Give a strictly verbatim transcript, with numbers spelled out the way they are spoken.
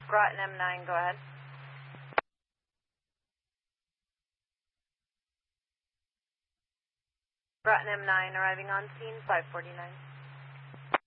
Groton M nine, go ahead. Groton M nine arriving on scene, five forty-nine.